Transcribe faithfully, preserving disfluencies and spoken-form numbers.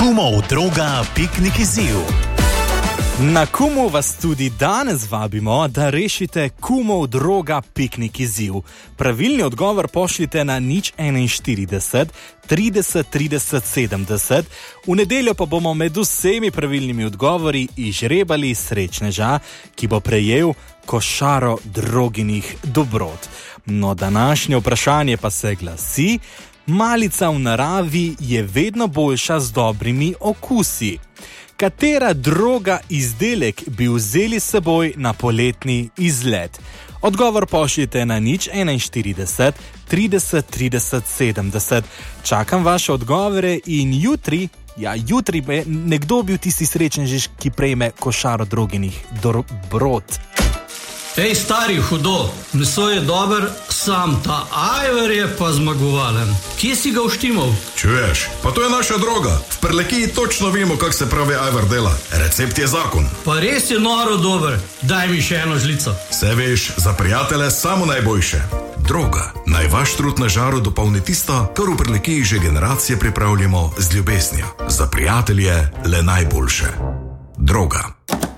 Kumov droga piknik izziv. Na Kumu vas tudi danes vabimo, da rešite Kumov droga piknik izziv. Pravilni odgovor pošljite na nič enainštirideset trideset trideset sedemdeset. V nedeljo pa bomo med vsemi pravilnimi odgovori izžrebali srečneža, ki bo prejel košaro droginih dobrot. No, današnje vprašanje pa se glasi: malica v naravi je vedno boljša z dobrimi okusi. Katera droga izdelek bi vzeli s seboj na poletni izlet? Odgovor pošljite na nič enainštirideset trideset trideset sedemdeset. Čakam vaše odgovore in jutri, ja, jutri bi nekdo bil tisti srečnež, ki prejme košaro droginih dobrot. Ej, stari, hudo, meso je dober, sam ta ajvar je pa zmagovalen. Kje si ga uštimal? Čuješ, pa to je naša droga. V Prlekiji točno vemo, kak se pravi ajvar dela. Recept je zakon. Pa res je noro dober, daj mi še eno žlico. Se veš, za prijatelje samo najboljše. Droga, naj vaš trud na žaru dopolni tisto, kar v Prlekiji že generacije pripravljamo z ljubeznijo. Za prijatelje le najboljše. Droga.